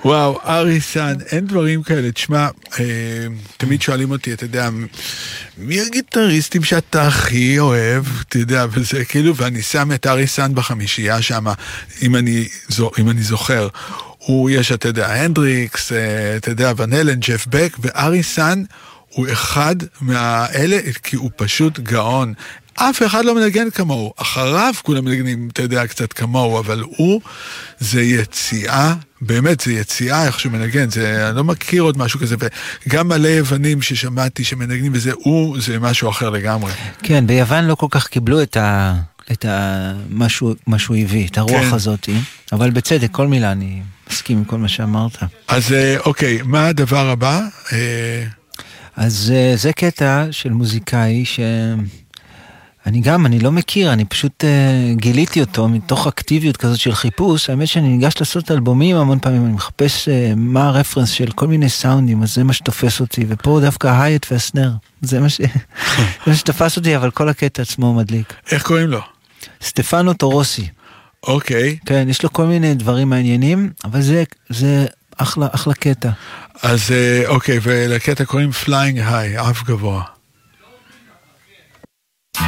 וואו, אריסן, אין דברים כאלה. תשמע, תמיד שואלים אותי, אתה יודע, מי הגיטריסטים שאתה הכי אוהב, אתה יודע, וזה כאילו, ואני שם את אריסן בחמישייה שם, אם אני זוכר. יש, אתה יודע, הנדריקס, אתה יודע, ון הלן, ג'ף בק, ואריסן הוא אחד מהאלה, כי הוא פשוט גאון. אף אחד לא מנגן כמוהו, אחריו כולם מנגנים, אתה יודע, קצת כמוהו, אבל זה יציאה, באמת זה יציאה איך שהוא מנגן, אני לא מכיר עוד משהו כזה, וגם מלא יוונים ששמעתי שמנגנים וזה, זה משהו אחר לגמרי. כן, ביוון לא כל כך קיבלו מה שהוא הביא, את הרוח הזאת, אבל בצדק, כל מילה, אני מסכים עם כל מה שאמרת. אז אוקיי, מה הדבר הבא? אז זה קטע של מוזיקאי אני לא מכיר, אני פשוט גיליתי אותו מתוך אקטיביות כזאת של חיפוש. האמת שאני ניגש לעשות אלבומים המון פעמים, אני מחפש מה הרפרנס של כל מיני סאונדים, אז זה מה שתופס אותי, ופה דווקא ההייט והסנר, זה מה שתפס אותי, אבל כל הקטע עצמו מדליק. איך קוראים לו? סטפנו טורוסי. אוקיי. כן, יש לו כל מיני דברים מעניינים, אבל זה אחלה קטע. אז אוקיי, ולקטע קוראים Flying High, אף גבוה.